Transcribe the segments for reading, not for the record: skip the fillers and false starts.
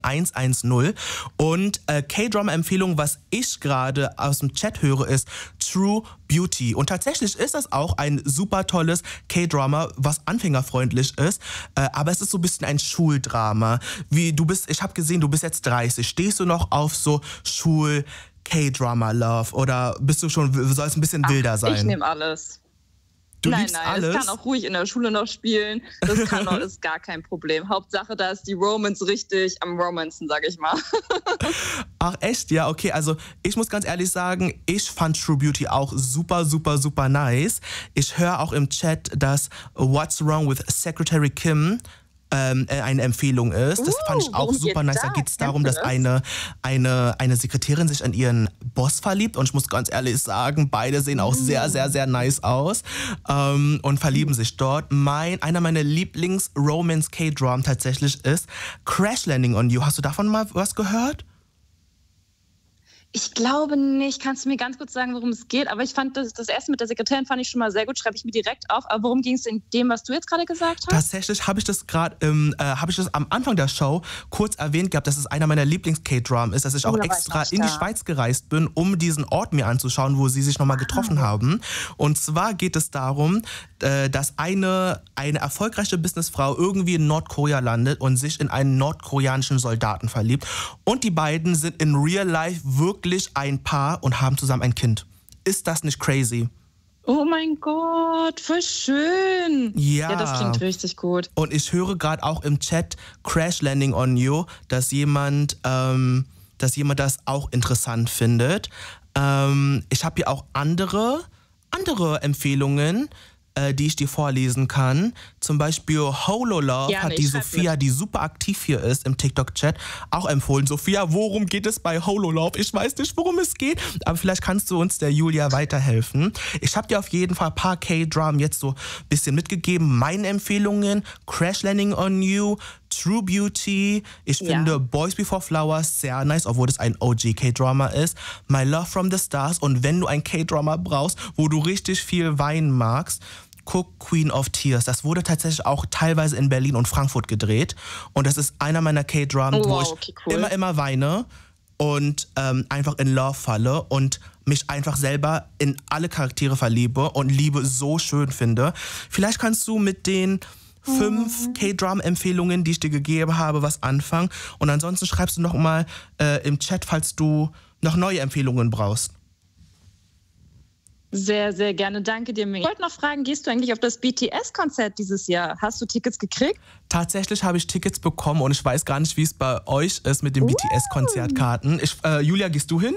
110. Und K-Drama-Empfehlung, was ich gerade aus dem Chat höre, ist True Beauty. Und tatsächlich ist das auch ein super tolles K-Drama, was anfängerfreundlich ist. Aber es ist so ein bisschen ein Schuldrama. Ich habe gesehen, du bist jetzt 30. Stehst du noch auf so K-Drama-Love? Oder bist du schon, soll es ein bisschen wilder sein? Ich nehme alles. Nein, es kann auch ruhig in der Schule noch spielen. Das ist gar kein Problem. Hauptsache, da ist die Romance richtig am Romancen, sag ich mal. Ach echt? Ja, okay. Also ich muss ganz ehrlich sagen, ich fand True Beauty auch super, super, super nice. Ich höre auch im Chat, dass What's Wrong with Secretary Kim eine Empfehlung ist. Das fand ich auch super nice. Da geht es darum, dass eine Sekretärin sich in ihren Boss verliebt. Und ich muss ganz ehrlich sagen, beide sehen auch sehr, sehr, sehr nice aus und verlieben sich dort. Einer meiner Lieblings-Romance-K-Drama tatsächlich ist Crash Landing on You. Hast du davon mal was gehört? Ich glaube nicht. Kannst du mir ganz kurz sagen, worum es geht? Aber ich fand das erste mit der Sekretärin fand ich schon mal sehr gut. Schreibe ich mir direkt auf. Aber worum ging es in dem, was du jetzt gerade gesagt hast? Tatsächlich habe ich das am Anfang der Show kurz erwähnt gehabt, dass es einer meiner Lieblings-K-Drama ist, dass ich auch extra in die Schweiz gereist bin, um diesen Ort mir anzuschauen, wo sie sich nochmal getroffen haben. Und zwar geht es darum, dass eine erfolgreiche Businessfrau irgendwie in Nordkorea landet und sich in einen nordkoreanischen Soldaten verliebt. Und die beiden sind in real life wirklich ein Paar und haben zusammen ein Kind. Ist das nicht crazy? Oh mein Gott, voll schön. Ja, das klingt richtig gut. Und ich höre gerade auch im Chat Crash Landing on You, dass jemand das auch interessant findet. Ich habe hier auch andere Empfehlungen, die ich dir vorlesen kann. Zum Beispiel Hololove hat die Sophia, die super aktiv hier ist im TikTok-Chat, auch empfohlen. Sophia, worum geht es bei Hololove? Ich weiß nicht, worum es geht, aber vielleicht kannst du uns, der Julia, weiterhelfen. Ich habe dir auf jeden Fall ein paar K-Drama jetzt so ein bisschen mitgegeben. Meine Empfehlungen: Crash Landing on You, True Beauty. Ich finde Boys Before Flowers sehr nice, obwohl das ein OG-K-Drama ist. My Love from the Stars. Und wenn du ein K-Drama brauchst, wo du richtig viel weinen magst, guck Queen of Tears. Das wurde tatsächlich auch teilweise in Berlin und Frankfurt gedreht. Und das ist einer meiner K-Dramen, wo ich immer weine und einfach in Love falle und mich einfach selber in alle Charaktere verliebe und Liebe so schön finde. Vielleicht kannst du mit den 5 K-Drama-Empfehlungen, die ich dir gegeben habe, was anfangen. Und ansonsten schreibst du noch mal im Chat, falls du noch neue Empfehlungen brauchst. Sehr, sehr gerne. Danke dir, Ming. Ich wollte noch fragen, gehst du eigentlich auf das BTS-Konzert dieses Jahr? Hast du Tickets gekriegt? Tatsächlich habe ich Tickets bekommen und ich weiß gar nicht, wie es bei euch ist mit den BTS-Konzertkarten. Julia, gehst du hin?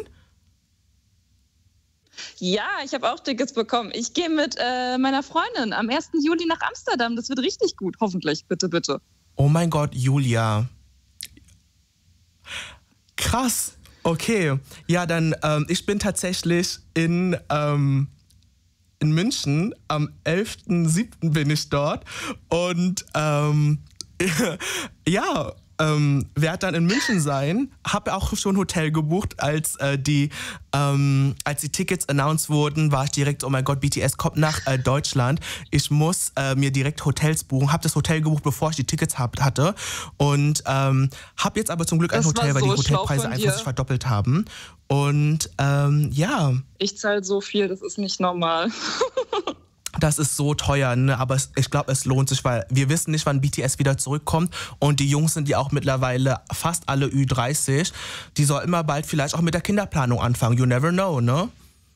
Ja, ich habe auch Tickets bekommen. Ich gehe mit meiner Freundin am 1. Juli nach Amsterdam. Das wird richtig gut, hoffentlich. Bitte, bitte. Oh mein Gott, Julia. Krass. Okay. Ja, dann, ich bin tatsächlich in München. Am 11.07. bin ich dort. Und ja, werde dann in München sein. Habe auch schon ein Hotel gebucht, als die Tickets announced wurden, war ich direkt, oh mein Gott, BTS kommt nach Deutschland. Ich muss mir direkt Hotels buchen. Habe das Hotel gebucht, bevor ich die Tickets hatte. Und habe jetzt aber zum Glück ein Hotel, weil die Hotelpreise einfach sich verdoppelt haben. Und ja. Ich zahle so viel, das ist nicht normal. Das ist so teuer, ne? Aber ich glaube, es lohnt sich, weil wir wissen nicht, wann BTS wieder zurückkommt. Und die Jungs sind ja auch mittlerweile fast alle Ü30. Die soll immer bald vielleicht auch mit der Kinderplanung anfangen. You never know, ne?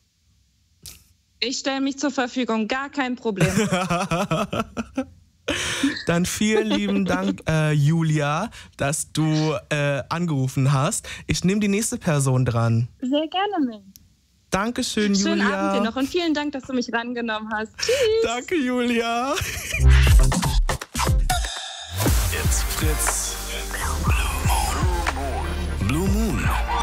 Ich stelle mich zur Verfügung, gar kein Problem. Dann vielen lieben Dank, Julia, dass du angerufen hast. Ich nehme die nächste Person dran. Sehr gerne, Ming. Dankeschön, Julia. Schönen Abend dir noch und vielen Dank, dass du mich rangenommen hast. Tschüss. Danke, Julia. It's Fritz. Blue Moon.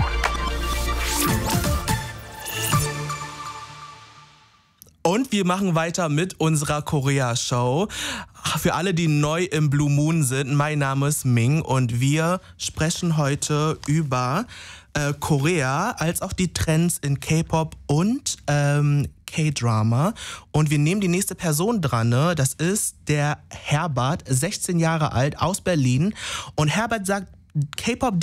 Und wir machen weiter mit unserer Korea-Show. Für alle, die neu im Blue Moon sind, mein Name ist Ming und wir sprechen heute über Korea, als auch die Trends in K-Pop und K-Drama. Und wir nehmen die nächste Person dran, ne? Das ist der Herbert, 16 Jahre alt, aus Berlin. Und Herbert sagt, K-Pop